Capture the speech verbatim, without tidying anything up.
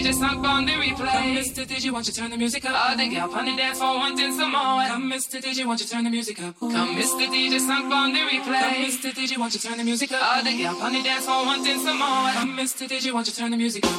Just sunk on the replay. Come, Mister D J, won't you turn the music up? All the gal on the dance floor wanting some more. Come, Mister D J, won't you turn the music up? Come, Mister D J, sunk on the replay. Come, Mister D J, won't you turn the music up? All the gal on the dance floor wanting some more. Come, Mister D J, won't you turn the music up?